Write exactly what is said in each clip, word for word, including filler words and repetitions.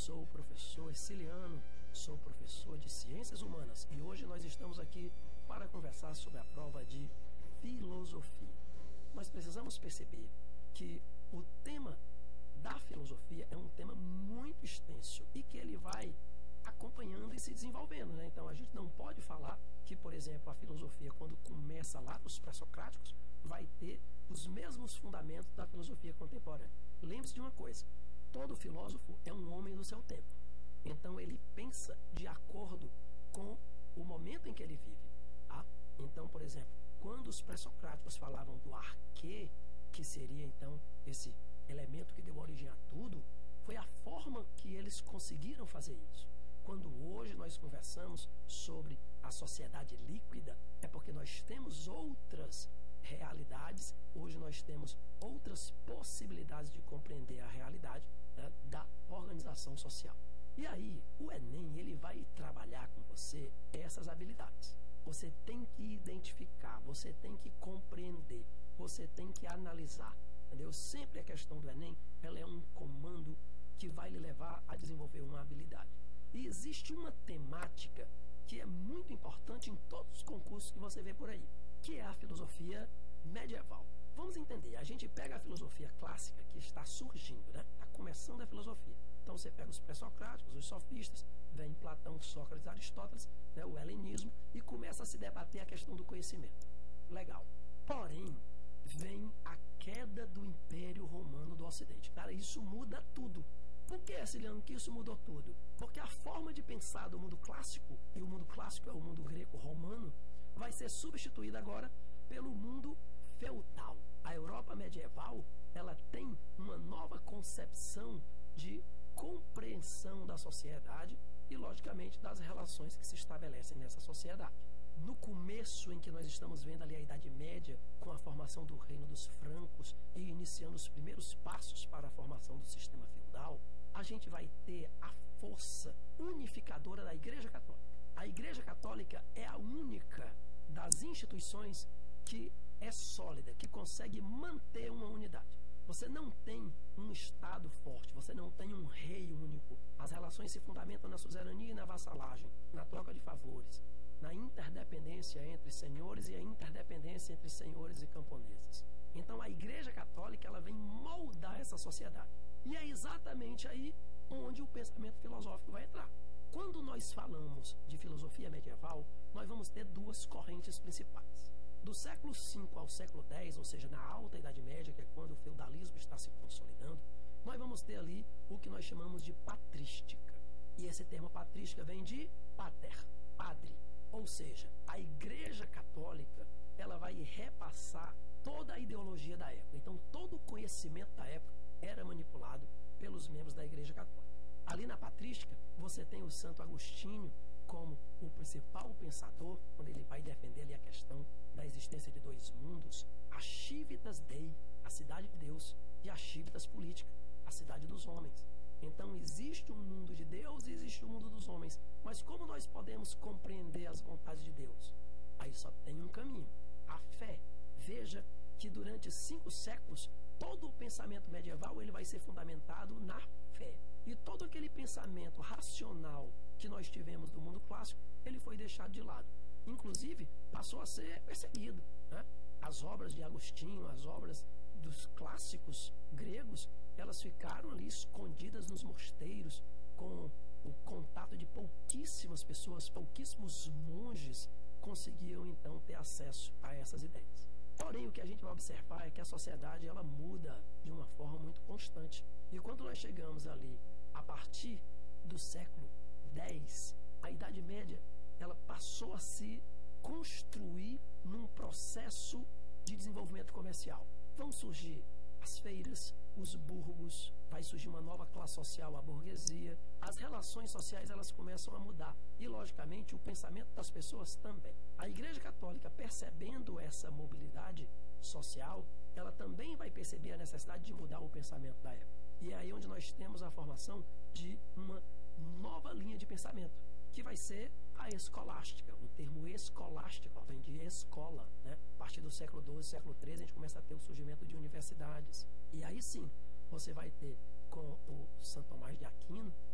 sou o professor Erciliano, sou professor de Ciências Humanas e hoje nós estamos aqui para conversar sobre a prova de filosofia. Nós precisamos perceber que o tema da filosofia é um tema muito extenso e que ele vai acompanhando e se desenvolvendo, né? Então a gente não pode falar que, por exemplo, a filosofia, quando começa lá nos pré-socráticos, vai ter os mesmos fundamentos da filosofia contemporânea. Lembre-se de uma coisa: todo filósofo é um homem do seu tempo. Então ele pensa de acordo com o momento em que ele vive, tá? Então, por exemplo, quando os pré-socráticos falavam do arquê, que seria então esse elemento que deu origem a tudo, foi a forma que eles conseguiram fazer isso. Quando hoje nós conversamos sobre a sociedade líquida, é porque nós temos outras realidades, hoje nós temos outras possibilidades de compreender a realidade, né, da organização social. E aí, o Enem, ele vai trabalhar com você essas habilidades. Você tem que identificar, você tem que compreender, você tem que analisar, entendeu? Sempre a questão do Enem, ela é um comando que vai lhe levar a desenvolver uma habilidade. E existe uma temática que é muito importante em todos os concursos que você vê por aí, que é a filosofia medieval. Vamos entender, a gente pega a filosofia clássica que está surgindo, né? Está começando a filosofia. Então você pega os pré-socráticos, os sofistas, vem Platão, Sócrates, Aristóteles, né, o helenismo, e começa a se debater a questão do conhecimento. Legal. Porém, vem a queda do Império Romano do Ocidente. Cara, isso muda tudo. Por que, Erciliano, que isso mudou tudo? Porque a forma de pensar do mundo clássico, e o mundo clássico é o mundo greco-romano, vai ser substituída agora pelo mundo feudal. A Europa medieval, ela tem uma nova concepção de compreensão da sociedade e, logicamente, das relações que se estabelecem nessa sociedade. No começo em que nós estamos vendo ali a Idade Média, com a formação do Reino dos Francos e iniciando os primeiros passos para a formação do sistema feudal, a gente vai ter a força unificadora da Igreja Católica. A Igreja Católica é a única das instituições que é sólida, que consegue manter uma unidade. Você não tem um Estado forte, você não tem um rei único. As relações se fundamentam na suzerania e na vassalagem, na troca de favores, na interdependência entre senhores e a interdependência entre senhores e camponeses. Então a Igreja Católica, ela vem moldar essa sociedade. E é exatamente aí onde o pensamento filosófico vai entrar. Quando nós falamos de filosofia medieval, nós vamos ter duas correntes principais. Do século cinco ao século dez, ou seja, na Alta Idade Média, que é quando o feudalismo está se consolidando, nós vamos ter ali o que nós chamamos de patrística. E esse termo patrística vem de pater, padre. Ou seja, a Igreja Católica, ela vai repassar toda a ideologia da época. Então, todo o conhecimento da época era manipulado pelos membros da Igreja Católica. Ali na patrística, você tem o Santo Agostinho como o principal pensador, quando ele vai defender ali a questão da existência de dois mundos, a Civitas Dei, a cidade de Deus, e a Civitas Politica, a cidade dos homens. Então existe um mundo de Deus e existe um mundo dos homens. Mas como nós podemos compreender as vontades de Deus? Aí só tem um caminho, a fé. Veja que durante cinco séculos, todo o pensamento medieval ele vai ser fundamentado na fé. E todo aquele pensamento racional que nós tivemos do mundo clássico, ele foi deixado de lado. Inclusive, passou a ser perseguido, né? As obras de Agostinho, as obras dos clássicos gregos, elas ficaram ali escondidas nos mosteiros, com o contato de pouquíssimas pessoas, pouquíssimos monges conseguiam então ter acesso a essas ideias. Porém, o que a gente vai observar é que a sociedade ela muda de uma forma muito constante. E quando nós chegamos ali, a partir do século dez, a Idade Média, ela passou a se construir num processo de desenvolvimento comercial. Vão surgir as feiras, os burgos, vai surgir uma nova classe social, a burguesia. As relações sociais elas começam a mudar e, logicamente, o pensamento das pessoas também. A Igreja Católica, percebendo essa mobilidade social, ela também vai perceber a necessidade de mudar o pensamento da época. E é aí onde nós temos a formação de uma nova linha de pensamento, que vai ser a escolástica. O termo escolástica vem de escola, né? A partir do século doze, século treze, a gente começa a ter o surgimento de universidades. E aí sim, você vai ter com o Santo Tomás de Aquino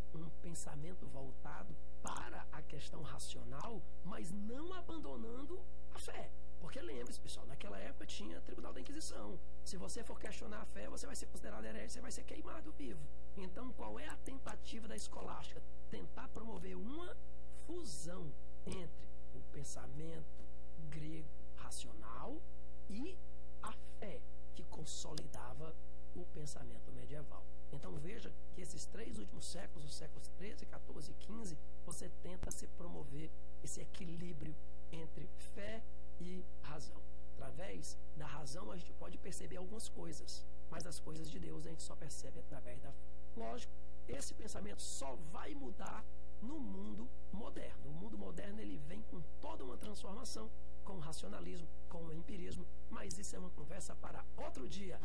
um pensamento voltado para a questão racional, mas não abandonando a fé. Porque lembre-se, pessoal, naquela época tinha Tribunal da Inquisição. Se você for questionar a fé, você vai ser considerado herege, você vai ser queimado vivo. Então, qual é a tentativa da escolástica? Tentar promover uma fusão entre o pensamento grego racional e a fé que consolidava o pensamento medieval. Então veja que esses três últimos séculos, os séculos treze, quatorze e quinze, você tenta se promover esse equilíbrio entre fé e razão. Através da razão a gente pode perceber algumas coisas, mas as coisas de Deus a gente só percebe através da fé. Lógico, esse pensamento só vai mudar no mundo moderno. O mundo moderno ele vem com toda uma transformação, com o racionalismo, com o empirismo, mas isso é uma conversa para outro dia.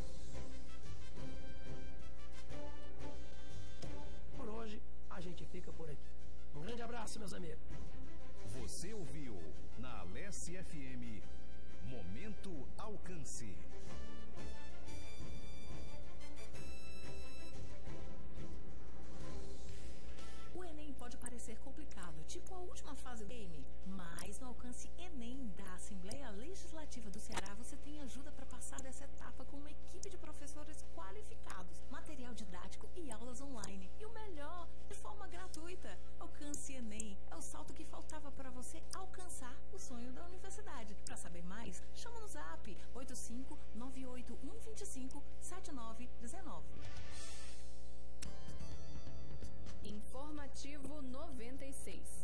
Por hoje, a gente fica por aqui. Um grande abraço, meus amigos. Você ouviu na Alesse F M Momento Alcance. O Enem pode parecer complicado, tipo a última fase do game, mas no Alcance Enem da Assembleia Legislativa do Ceará você tem ajuda para passar dessa etapa com uma equipe de professores qualificados, material didático e aulas online. E o melhor, de forma gratuita. Alcance Enem é o salto que faltava para você alcançar o sonho da universidade. Para saber mais, chama no zap oito cinco nove oito um dois cinco sete nove um nove. Informativo noventa e seis.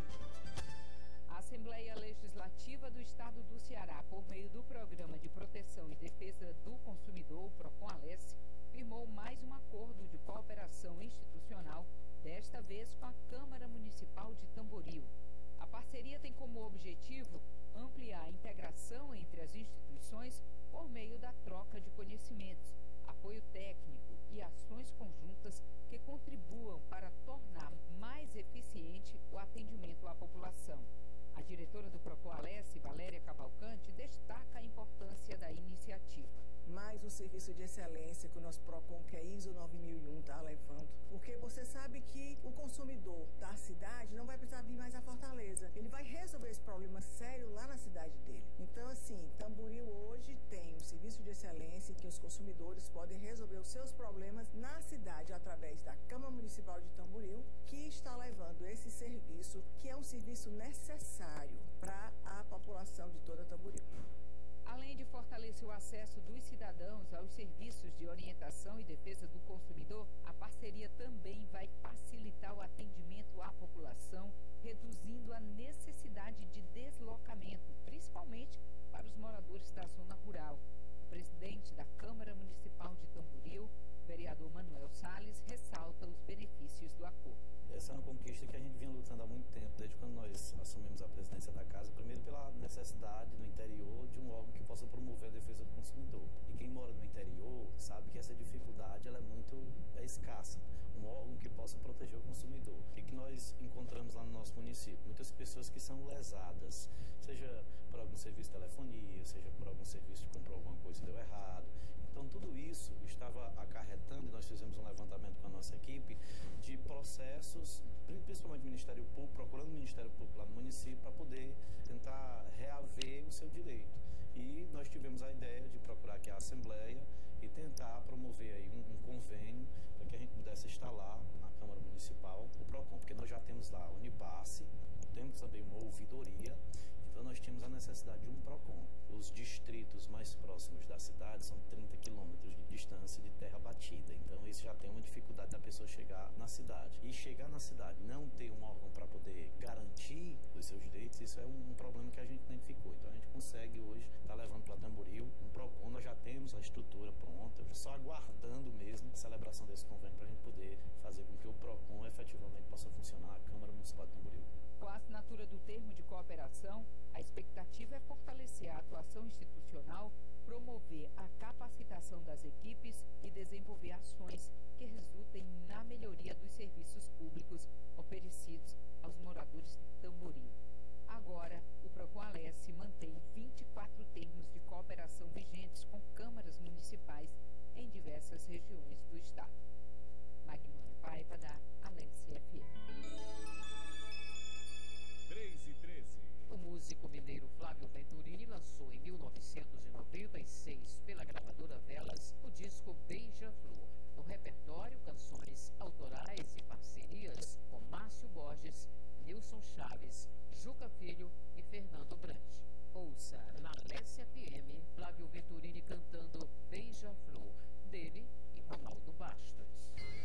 A Assembleia Legislativa do Estado do Ceará, por meio do Programa de Proteção e Defesa do Consumidor, PROCON-Alesse, firmou mais um acordo de cooperação institucional, desta vez com a Câmara Municipal de Tamboril. A parceria tem como objetivo ampliar a integração entre as instituições por meio da troca de conhecimentos, apoio técnico e ações conjuntas que contribuam para tornar mais eficiente o atendimento à população. A diretora do PROCON-Alesse, Valéria Cavalcante, destaca a importância da iniciativa. Mais um serviço de excelência que o nosso PROCON, que é I S O nove mil e um, está levando. Porque você sabe que o consumidor da cidade não vai precisar vir mais a Fortaleza. Ele vai resolver esse problema sério lá na cidade dele. Então, assim, Tamboril hoje tem um serviço de excelência em que os consumidores podem resolver os seus problemas na cidade através da Câmara Municipal de Tamboril, que está levando esse serviço, que é um serviço necessário para a população de toda Tamboril. Além de fortalecer o acesso dos cidadãos aos serviços de orientação e defesa do consumidor, a parceria também vai facilitar o atendimento à população, reduzindo a necessidade de deslocamento, principalmente para os moradores da zona rural. O presidente da Câmara Municipal de Tamboril, vereador Manuel Salles, ressalta os benefícios do acordo. Essa é uma conquista que a gente vinha lutando há muito tempo, desde quando nós assumimos a presidência da casa, primeiro pela necessidade no interior de um órgão que possa promover a defesa do consumidor. E quem mora no interior sabe que essa dificuldade ela é muito é escassa, um órgão que possa proteger o consumidor. E que nós encontramos lá no nosso município, muitas pessoas que são lesadas, seja por algum serviço de telefonia, seja por algum serviço que comprou alguma coisa e deu errado. Então tudo isso estava acarretando, e nós fizemos um levantamento com a nossa equipe, de processos, principalmente o Ministério Público, procurando o Ministério Público lá no município para poder tentar reaver o seu direito. E nós tivemos a ideia de procurar aqui a Assembleia e tentar promover aí um, um convênio para que a gente pudesse instalar na Câmara Municipal o PROCON, porque nós já temos lá a Unipasse, temos também uma ouvidoria, então nós tínhamos a necessidade de um PROCON. Os distritos mais próximos da cidade são trinta quilômetros de distância de terra batida, então isso já tem uma dificuldade da pessoa chegar na cidade. E chegar na cidade, não ter um órgão para poder garantir os seus direitos, isso é um, um problema que a gente identificou. Então a gente consegue